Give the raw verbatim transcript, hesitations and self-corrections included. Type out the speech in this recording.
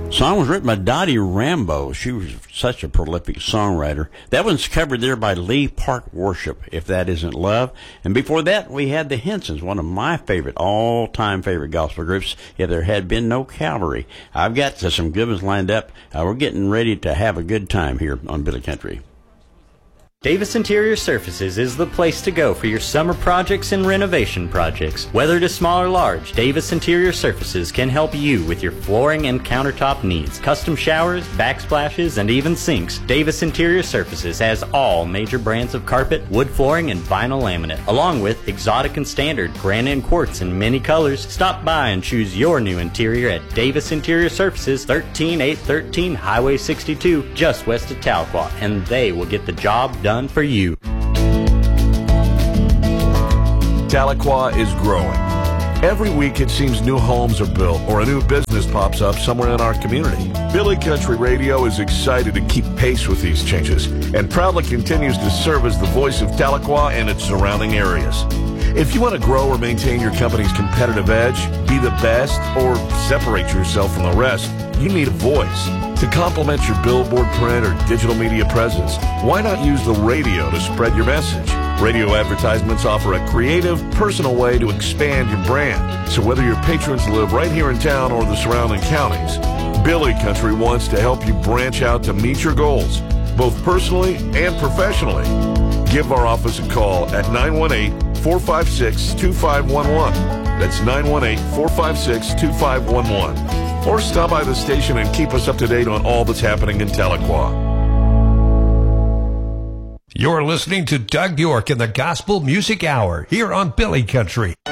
Song was written by Dottie Rambo. She was such a prolific songwriter. That one's covered there by Lee Park Worship, If That Isn't Love. And before that, we had the Hensons, one of my favorite, all-time favorite gospel groups, If There Had Been No Calvary. I've got uh, some good ones lined up. Uh, we're getting ready to have a good time here on Billy Country. Davis Interior Surfaces is the place to go for your summer projects and renovation projects. Whether it is small or large, Davis Interior Surfaces can help you with your flooring and countertop needs. Custom showers, backsplashes, and even sinks. Davis Interior Surfaces has all major brands of carpet, wood flooring, and vinyl laminate, along with exotic and standard granite and quartz in many colors. Stop by and choose your new interior at Davis Interior Surfaces, thirteen eight thirteen Highway sixty-two, just west of Tahlequah, and they will get the job done. Done for you. Tahlequah is growing. Every week it seems new homes are built or a new business pops up somewhere in our community. Billy Country Radio is excited to keep pace with these changes and proudly continues to serve as the voice of Tahlequah and its surrounding areas. If you want to grow or maintain your company's competitive edge, be the best, or separate yourself from the rest, you need a voice. To complement your billboard, print, or digital media presence, why not use the radio to spread your message? Radio advertisements offer a creative, personal way to expand your brand. So whether your patrons live right here in town or the surrounding counties, Billy Country wants to help you branch out to meet your goals, both personally and professionally. Give our office a call at nine one eight, four five six, two five one one. That's nine one eight, four five six, two five one one. Or stop by the station and keep us up to date on all that's happening in Tahlequah. You're listening to Doug York in the Gospel Music Hour here on Billy Country.